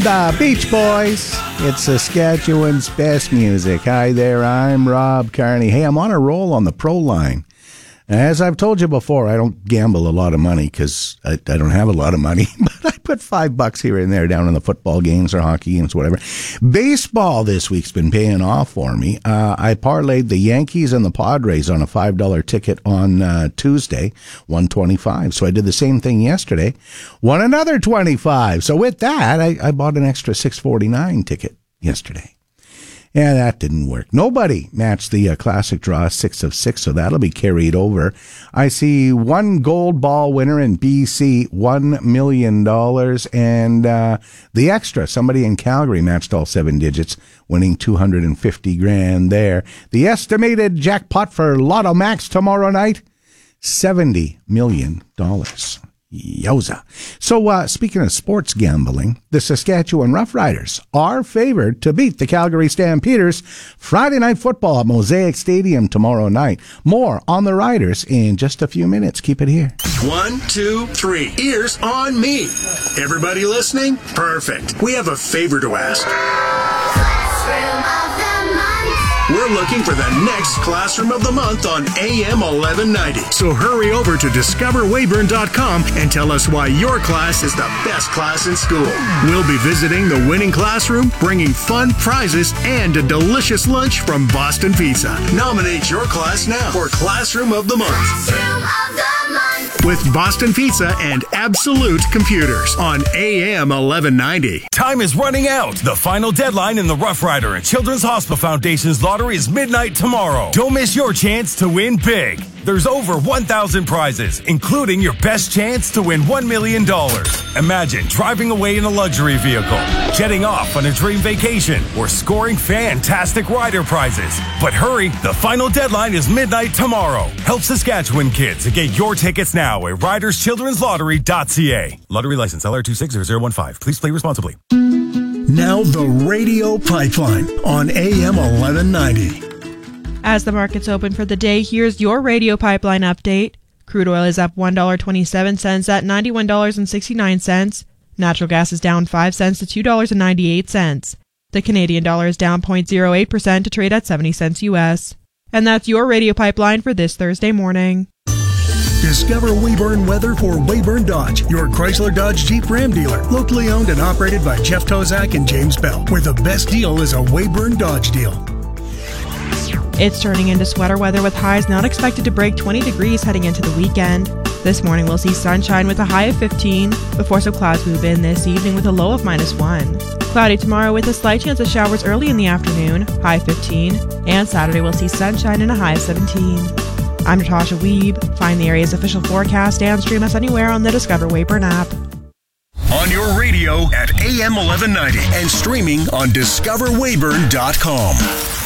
The Beach Boys. It's Saskatchewan's best music. Hi there, I'm Rob Carney. Hey, I'm on a roll on the Pro Line. As I've told you before, I don't gamble a lot of money because I don't have a lot of money, but I put $5 here and there down in the football games or hockey games, whatever. Baseball this week's been paying off for me. I parlayed the Yankees and the Padres on a $5 ticket on Tuesday, $125. So I did the same thing yesterday, won another $25. So with that, I bought an extra $6.49 ticket yesterday. Yeah, that didn't work. Nobody matched the classic draw 6 of 6, so that'll be carried over. I see one gold ball winner in BC, $1 million, and the extra, somebody in Calgary matched all 7 digits, winning $250,000 there. The estimated jackpot for Lotto Max tomorrow night, $70 million. Yowza. So, speaking of sports gambling, the Saskatchewan Roughriders are favored to beat the Calgary Stampeders Friday Night Football at Mosaic Stadium tomorrow night. More on the Riders in just a few minutes. Keep it here. 1, 2, 3. Ears on me. Everybody listening? Perfect. We have a favor to ask. Classroom of the Month. We're looking for the next Classroom of the Month on AM 1190. So hurry over to discoverweyburn.com and tell us why your class is the best class in school. We'll be visiting the winning classroom, bringing fun prizes, and a delicious lunch from Boston Pizza. Nominate your class now for Classroom of the Month. Classroom of the Month. With Boston Pizza and Absolute Computers on AM 1190. Time is running out. The final deadline in the Rough Rider and Children's Hospital Foundation's lottery is midnight tomorrow. Don't miss your chance to win big. There's over 1,000 prizes, including your best chance to win $1 million. Imagine driving away in a luxury vehicle, jetting off on a dream vacation, or scoring fantastic rider prizes. But hurry, the final deadline is midnight tomorrow. Help Saskatchewan kids and get your tickets now at riderschildrenslottery.ca. Lottery license LR260015. Please play responsibly. Now the Radio Pipeline on AM 1190. As the markets open for the day, here's your Radio Pipeline update. Crude oil is up $1.27 at $91.69. Natural gas is down 5 cents to $2.98. The Canadian dollar is down 0.08% to trade at 70 cents U.S. And that's your Radio Pipeline for this Thursday morning. Discover Weyburn weather for Weyburn Dodge, your Chrysler Dodge Jeep Ram dealer. Locally owned and operated by Jeff Tozak and James Bell, where the best deal is a Weyburn Dodge deal. It's turning into sweater weather with highs not expected to break 20 degrees heading into the weekend. This morning we'll see sunshine with a high of 15, before some clouds move in this evening with a low of -1. Cloudy tomorrow with a slight chance of showers early in the afternoon, high 15, and Saturday we'll see sunshine and a high of 17. I'm Natasha Weeb. Find the area's official forecast and stream us anywhere on the Discover Weyburn app. On your radio at AM 1190 and streaming on discoverweyburn.com.